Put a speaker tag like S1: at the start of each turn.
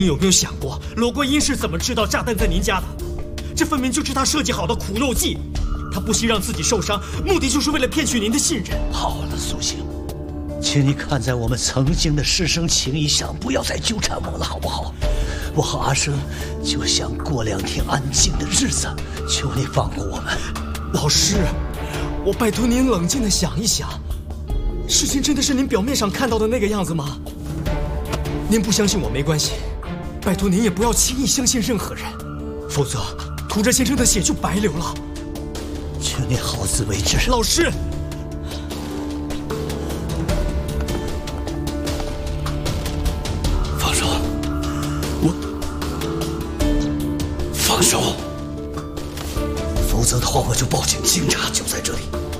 S1: 你有没有想过，罗桂英是怎么知道炸弹在您家的？这分明就是他设计好的苦肉计。他不惜让自己受伤，目的就是为了骗取您的信任。
S2: 好了，苏醒，请你看在我们曾经的师生情谊上，不要再纠缠我了，好不好？我和阿生就想过2天安静的日子，求你放过我们。
S1: 老师，我拜托您冷静地想一想，事情真的是您表面上看到的那个样子吗？您不相信我没关系。拜托您也不要轻易相信任何人，否则涂哲先生的血就白流了。
S2: 请你好自为之。
S1: 老师，
S2: 放手！放手！否则的话我就报警，警察就在这里。